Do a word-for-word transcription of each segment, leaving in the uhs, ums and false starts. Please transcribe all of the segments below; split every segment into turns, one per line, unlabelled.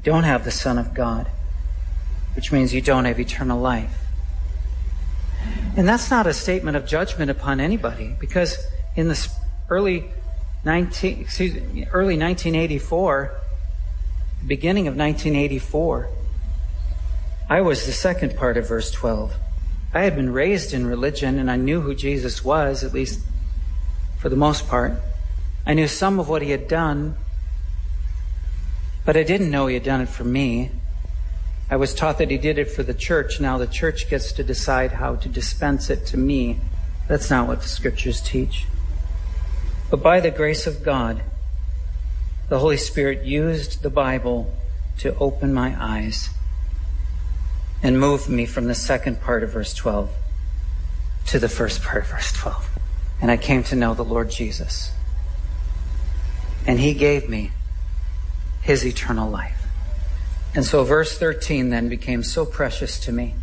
don't have the Son of God, which means you don't have eternal life. And that's not a statement of judgment upon anybody, because in the early nineteen, excuse me, early nineteen eighty-four, beginning of nineteen eighty-four, I was the second part of verse twelve. I had been raised in religion, and I knew who Jesus was, at least for the most part. I knew some of what he had done, but I didn't know he had done it for me. I was taught that he did it for the church. Now the church gets to decide how to dispense it to me. That's not what the scriptures teach. But by the grace of God, the Holy Spirit used the Bible to open my eyes and moved me from the second part of verse twelve to the first part of verse twelve. And I came to know the Lord Jesus. And he gave me his eternal life. And so verse thirteen then became so precious to me.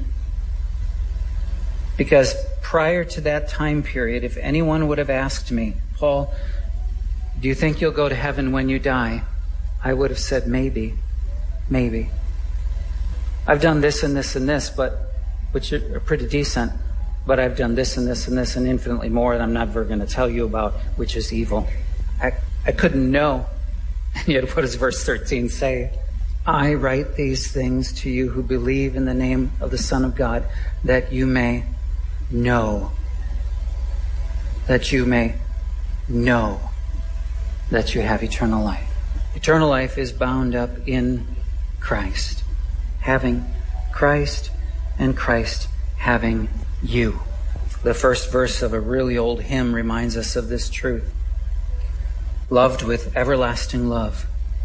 Because prior to that time period, if anyone would have asked me, Paul, do you think you'll go to heaven when you die? I would have said, maybe, maybe. I've done this and this and this, but which are pretty decent, but I've done this and this and this and infinitely more that I'm never going to tell you about, which is evil. I, I couldn't know. And yet what does verse thirteen say? I write these things to you who believe in the name of the Son of God, that you may know, that you may know that you have eternal life. Eternal life is bound up in Christ, having Christ and Christ having you. The first verse of a really old hymn reminds us of this truth. Loved with everlasting love,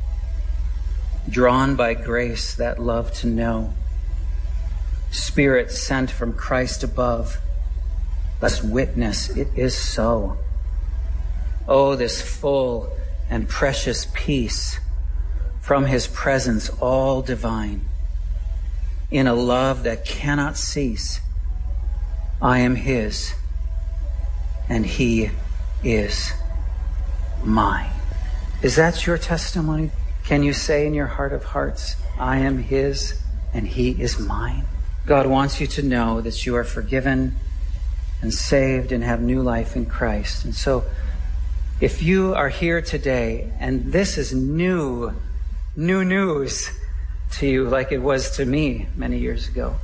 drawn by grace that love to know, Spirit sent from Christ above, let's witness it is so. Oh, this full and precious peace from his presence all divine, in a love that cannot cease. I am his, and he is mine. Is that your testimony? Can you say in your heart of hearts, I am his and he is mine? God wants you to know that you are forgiven and saved and have new life in Christ. And so if you are here today and this is new, new news to you like it was to me many years ago,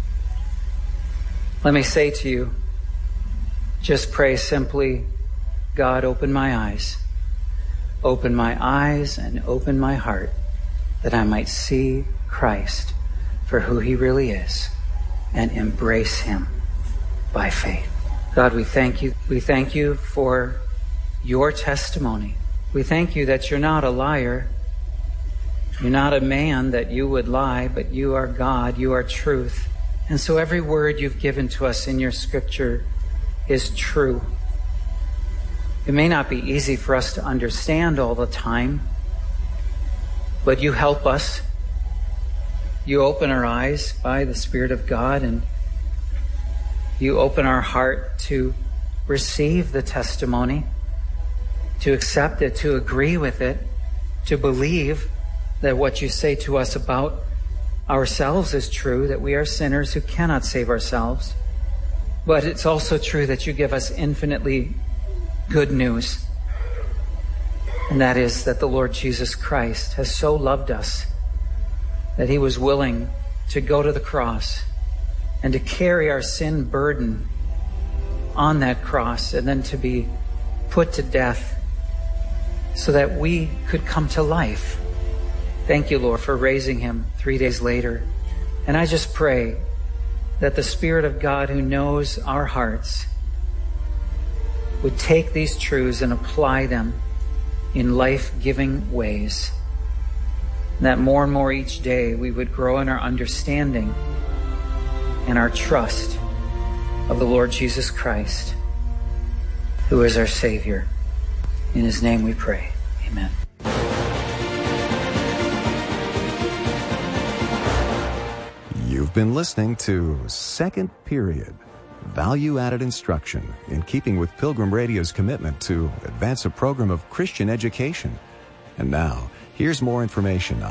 let me say to you, just pray simply, God, open my eyes. Open my eyes and open my heart that I might see Christ for who he really is and embrace him by faith. God, we thank you. We thank you for your testimony. We thank you that you're not a liar. You're not a man that you would lie, but you are God. You are truth. And so every word you've given to us in your scripture is true. It may not be easy for us to understand all the time, but you help us. You open our eyes by the Spirit of God, and you open our heart to receive the testimony, to accept it, to agree with it, to believe that what you say to us about ourselves is true, that we are sinners who cannot save ourselves. But it's also true that you give us infinitely good news, and that is that the Lord Jesus Christ has so loved us that he was willing to go to the cross and to carry our sin burden on that cross and then to be put to death so that we could come to life. Thank you, Lord, for raising him three days later. And I just pray that the Spirit of God who knows our hearts would take these truths and apply them in life-giving ways. And that more and more each day we would grow in our understanding and our trust of the Lord Jesus Christ, who is our Savior. In his name we pray. Amen.
You've been listening to Second Period, value-added instruction in keeping with Pilgrim Radio's commitment to advance a program of Christian education. And now, here's more information on